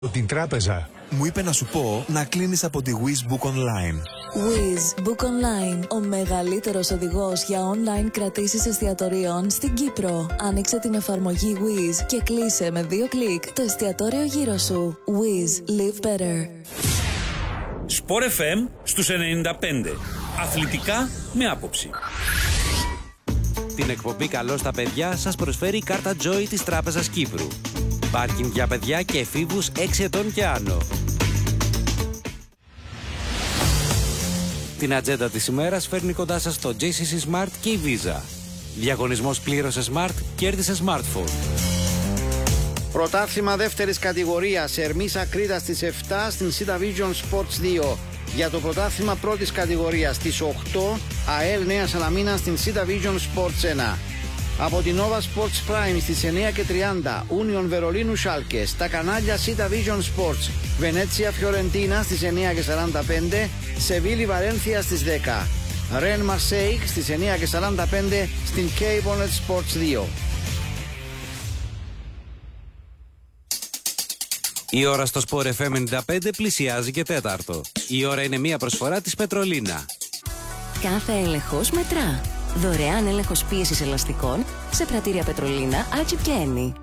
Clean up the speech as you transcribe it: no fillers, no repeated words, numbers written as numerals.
Την τράπεζα. Μου είπε να σου πω να κλείνεις από τη Wiz Book Online. Wiz Book Online, ο μεγαλύτερος οδηγός για online κρατήσεις εστιατορίων στην Κύπρο. Άνοιξε την εφαρμογή Wiz και κλείσε με 2 κλικ το εστιατόριο γύρω σου. Wiz, live better. Sport FM στους 95. Αθλητικά με άποψη. Την εκπομπή «Καλό στα παιδιά» σας προσφέρει η κάρτα Joy της Τράπεζας Κύπρου. Πάρκινγκ για παιδιά και εφήβους 6 ετών και άνω. Την ατζέντα της ημέρας φέρνει κοντά σας το JCC Smart και η Visa. Διαγωνισμός πλήρωσε Smart, κέρδισε smartphone. Πρωτάθλημα δεύτερης κατηγορίας, Ερμίσα Κρήτα στις 7 στην Sita Vision Sports 2. Για το πρωτάθλημα πρώτης κατηγορίας στις 8, ΑΕΛ Νέα Σαλαμίνα στην Sita Vision Sports 1. Από την Nova Sports Prime στις 9:30, Union Βερολίνου Σάλκε, στα κανάλια Sita Vision Sports, Βενέτσια Φιωρεντίνα στις 9:45, Σεβίλη Βαλένθια στις 10, Ρεν Μαρσέικ στις 9:45 στην K-Bonnet Sports 2. Η ώρα στο Sport FM 95 πλησιάζει και 4. Η ώρα είναι μια προσφορά της Πετρολίνα. Κάθε έλεγχος μετρά. Δωρεάν έλεγχος πίεσης ελαστικών σε πρατήρια Πετρολίνα, Άτσιπ και Ένι.